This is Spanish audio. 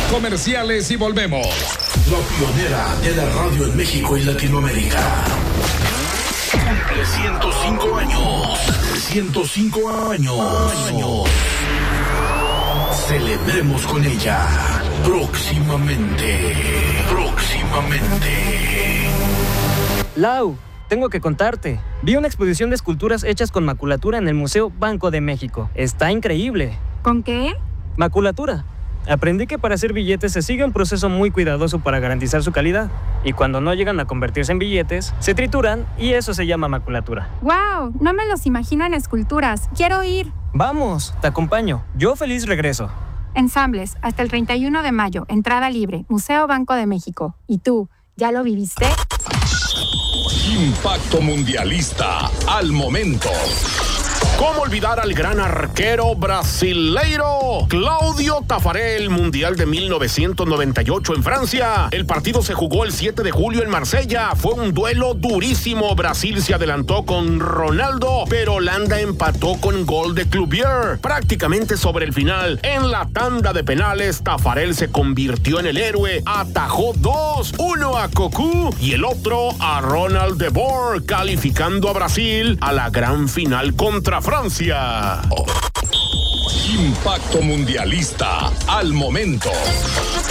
comerciales y volvemos. La pionera de la radio en México y Latinoamérica. Cumple 105 años. 105 años. Celebremos con ella. Próximamente. Lau, tengo que contarte. Vi una exposición de esculturas hechas con maculatura en el Museo Banco de México. Está increíble. ¿Con qué? Maculatura. Aprendí que para hacer billetes se sigue un proceso muy cuidadoso para garantizar su calidad. Y cuando no llegan a convertirse en billetes, se trituran y eso se llama maculatura. ¡Wow! No me los imagino en esculturas. ¡Quiero ir! Vamos, te acompaño. Yo feliz regreso. Ensambles, hasta el 31 de mayo. Entrada libre. Museo Banco de México. ¿Y tú, ya lo viviste? Impacto Mundialista al momento. ¿Cómo olvidar al gran arquero brasileiro Cláudio Taffarel, Mundial de 1998 en Francia? El partido se jugó el 7 de julio en Marsella. Fue un duelo durísimo. Brasil se adelantó con Ronaldo, pero Holanda empató con gol de Clubier. Prácticamente sobre el final, en la tanda de penales, Taffarel se convirtió en el héroe. Atajó dos, uno a Cocu y el otro a Ronald de Boer, calificando a Brasil a la gran final contra Francia. Impacto Mundialista al momento.